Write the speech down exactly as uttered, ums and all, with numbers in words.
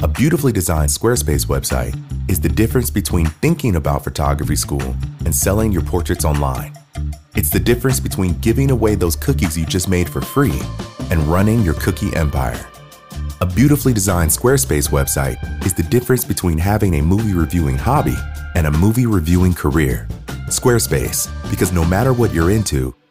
A beautifully designed Squarespace website is the difference between thinking about photography school and selling your portraits online. It's the difference between giving away those cookies you just made for free and running your cookie empire. A beautifully designed Squarespace website is the difference between having a movie reviewing hobby and a movie reviewing career. Squarespace, because no matter what you're into,